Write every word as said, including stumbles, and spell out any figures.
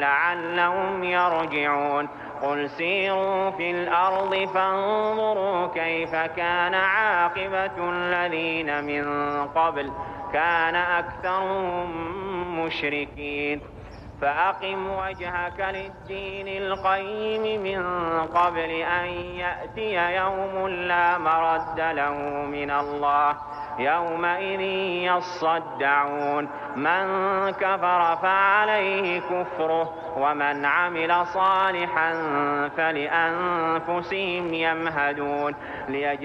لعلهم يرجعون قل سيروا في الأرض فانظروا كيف كان عاقبة الذين من قبل كان أكثرهم مشركين فأقم وجهك للدين القيم من قبل أن يأتي يوم لا مرد له من الله يومئذ يصدعون من كفر فعليه كفره ومن عمل صالحا فلأنفسهم يمهدون